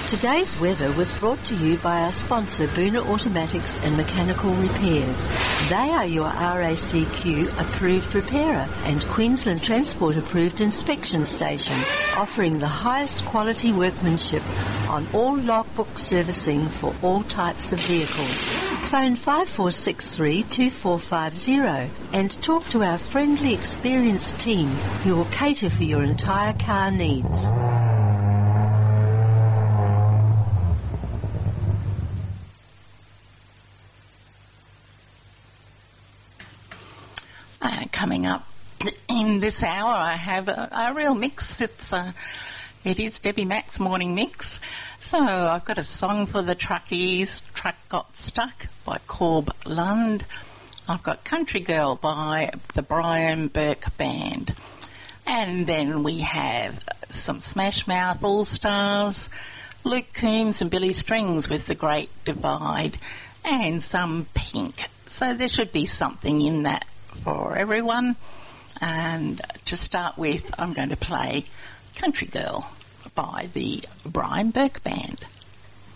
Today's weather was brought to you by our sponsor, Boona Automatics and Mechanical Repairs. They are your RACQ approved repairer and Queensland Transport approved inspection station, offering the highest quality workmanship on all logbook servicing for all types of vehicles. Phone 5463-2450 and talk to our friendly, experienced team who will cater for your entire car needs. Coming up in this hour, I have a real mix. It is Debbie Mack's morning mix. So I've got a song for the truckies, Truck Got Stuck by Corb Lund. I've got Country Girl by the Brian Burke Band. And then we have some Smash Mouth All-Stars, Luke Coombs and Billy Strings with The Great Divide, and some Pink. So there should be something in that for everyone. And to start with, I'm going to play Country Girl by the Brian Burke Band.